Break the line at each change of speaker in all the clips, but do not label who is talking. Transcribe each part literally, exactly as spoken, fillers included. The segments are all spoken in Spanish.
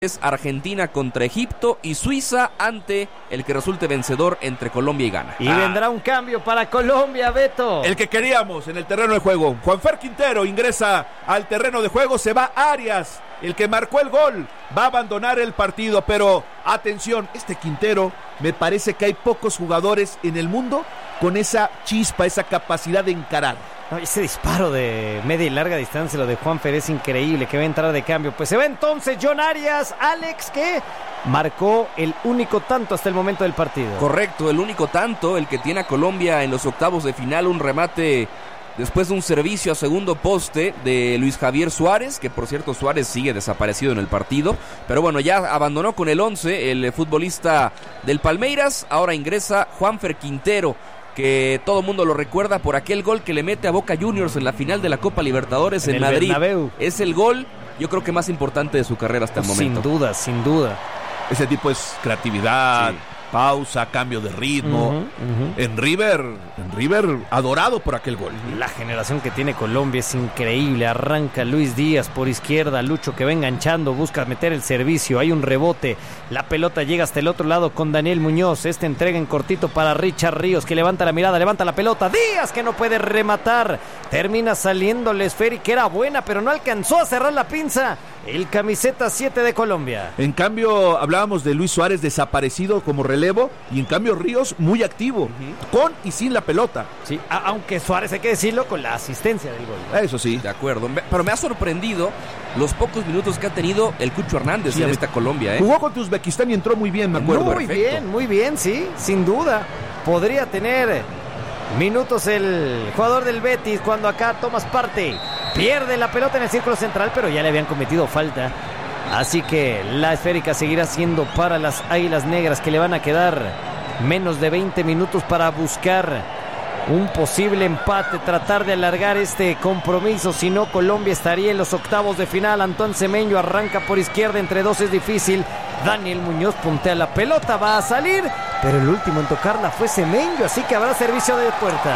Es Argentina contra Egipto y Suiza ante el que resulte vencedor entre Colombia y Ghana.
Y ah. vendrá un cambio para Colombia, Beto.
El que queríamos en el terreno de juego. Juanfer Quintero ingresa al terreno de juego, se va Arias, el que marcó el gol, va a abandonar el partido, pero atención, este Quintero, me parece que hay pocos jugadores en el mundo con esa chispa, esa capacidad de encarar.
No, ese disparo de media y larga distancia, lo de Juanfer, es increíble, que va a entrar de cambio. Pues se va entonces John Arias, Alex, que marcó el único tanto hasta el momento del partido.
Correcto, el único tanto, el que tiene a Colombia en los octavos de final, un remate después de un servicio a segundo poste de Luis Javier Suárez, que por cierto Suárez sigue desaparecido en el partido, pero bueno, ya abandonó con el once el futbolista del Palmeiras. Ahora ingresa Juanfer Quintero, que todo mundo lo recuerda por aquel gol que le mete a Boca Juniors en la final de la Copa Libertadores en, en Madrid.
Bernabéu.
Es el gol, yo creo que más importante de su carrera hasta el
sin
momento.
Sin duda, sin duda.
Ese tipo es creatividad, sí. Pausa, cambio de ritmo. Uh-huh, uh-huh. En River, en River, adorado por aquel gol.
La generación que tiene Colombia es increíble. Arranca Luis Díaz por izquierda, Lucho que va enganchando, busca meter el servicio, hay un rebote, la pelota llega hasta el otro lado con Daniel Muñoz. Este entrega en cortito para Richard Ríos, que levanta la mirada, levanta la pelota. Díaz que no puede rematar, termina saliendo la esfera, que era buena, pero no alcanzó a cerrar la pinza el camiseta siete de Colombia.
En cambio, hablábamos de Luis Suárez desaparecido como relevo, y en cambio Ríos muy activo, uh-huh. con y sin la pelota.
Sí, a- aunque Suárez, hay que decirlo, con la asistencia del gol, ¿no?
Eso sí.
De acuerdo, pero me ha sorprendido los pocos minutos que ha tenido el Cucho Hernández sí, en esta Colombia, ¿eh?
Jugó contra Uzbekistán y entró muy bien, me acuerdo.
Muy
Perfecto.
bien, muy bien, sí, sin duda. Podría tener minutos el jugador del Betis cuando acá Tomás Partey pierde la pelota en el círculo central, pero ya le habían cometido falta. Así que la esférica seguirá siendo para las Águilas Negras, que le van a quedar menos de veinte minutos para buscar un posible empate, tratar de alargar este compromiso. Si no, Colombia estaría en los octavos de final. Antón Semenyo arranca por izquierda, entre dos es difícil. Daniel Muñoz puntea la pelota, va a salir, pero el último en tocarla fue Semenyo, así que habrá servicio de puerta.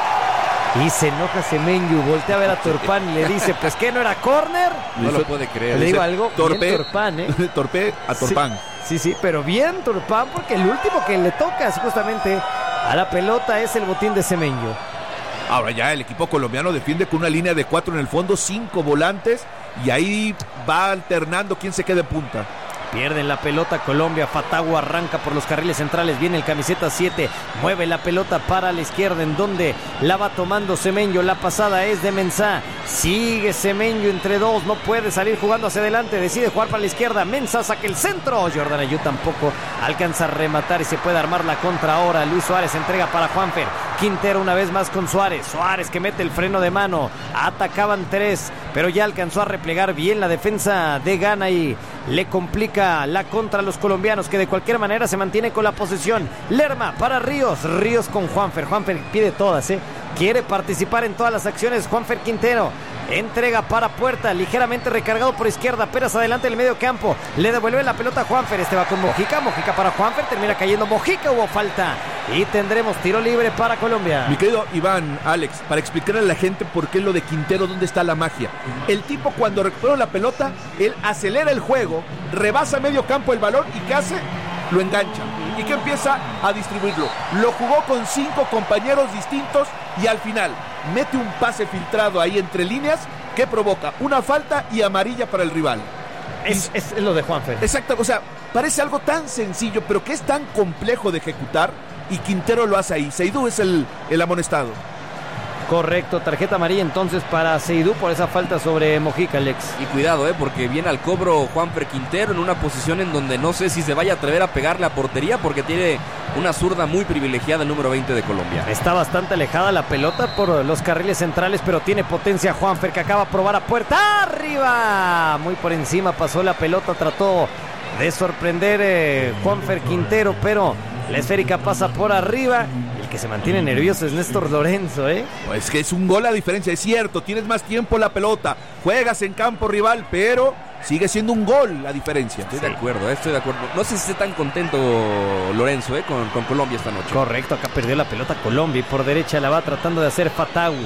Y se enoja Semenyo, voltea a ver a Turpán y le dice, pues ¿qué, no era córner?
No lo puede creer.
Le digo algo,
torpe,
bien Turpán, ¿eh?
Torpe a Turpán.
Sí, sí, sí, pero bien Turpán, porque el último que le toca justamente a la pelota es el botín de Semenyo.
Ahora ya el equipo colombiano defiende con una línea de cuatro en el fondo, cinco volantes, y ahí va alternando quién se queda en punta.
Pierden la pelota Colombia, Fatagua arranca por los carriles centrales, viene el camiseta siete, mueve la pelota para la izquierda, en donde la va tomando Semenyo, la pasada es de Mensah, sigue Semenyo entre dos, no puede salir jugando hacia adelante, decide jugar para la izquierda, Mensah saca el centro, Jordan Ayew tampoco alcanza a rematar y se puede armar la contra ahora. Luis Suárez entrega para Juanfer, Quintero una vez más con Suárez, Suárez que mete el freno de mano, atacaban tres, pero ya alcanzó a replegar bien la defensa de Ghana y le complica la contra a los colombianos, que de cualquier manera se mantiene con la posesión. Lerma para Ríos, Ríos con Juanfer, Juanfer pide todas, ¿eh? Quiere participar en todas las acciones. Juanfer Quintero entrega para Puerta, ligeramente recargado por izquierda, Pérez adelante del medio campo, le devuelve la pelota a Juanfer, este va con Mojica, Mojica para Juanfer, termina cayendo Mojica, hubo falta y tendremos tiro libre para Colombia.
Mi querido Iván, Alex, para explicarle a la gente por qué lo de Quintero, dónde está la magia. El tipo, cuando recupera la pelota, él acelera el juego, rebasa medio campo el balón y ¿qué hace? Lo engancha y que empieza a distribuirlo. Lo jugó con cinco compañeros distintos y al final mete un pase filtrado ahí entre líneas que provoca una falta y amarilla para el rival.
Es,
y,
es lo de Juanfer.
Exacto, o sea, parece algo tan sencillo, pero que es tan complejo de ejecutar, y Quintero lo hace ahí. Seydou es el, el amonestado.
Correcto, tarjeta amarilla entonces para Seydou por esa falta sobre Mojica, Alex.
Y cuidado, eh, porque viene al cobro Juanfer Quintero en una posición en donde no sé si se vaya a atrever a pegarle a portería, porque tiene una zurda muy privilegiada el número veinte de Colombia.
Está bastante alejada la pelota por los carriles centrales, pero tiene potencia Juanfer, que acaba a probar a Puerta. ¡Arriba! Muy por encima pasó la pelota, trató de sorprender eh, Juanfer Quintero, pero la esférica pasa por arriba. El que se mantiene nervioso es Néstor Lorenzo, ¿eh?
Es que es un gol a diferencia, es cierto, tienes más tiempo la pelota, juegas en campo rival, pero sigue siendo un gol la diferencia.
Estoy sí. de acuerdo, estoy de acuerdo. No sé si esté tan contento Lorenzo, ¿eh? Con, con Colombia esta noche.
Correcto, acá perdió la pelota Colombia y por derecha la va tratando de hacer Fatagua.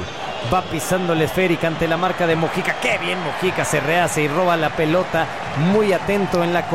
Va pisando la esférica ante la marca de Mojica. ¡Qué bien Mojica! Se rehace y roba la pelota. Muy atento en la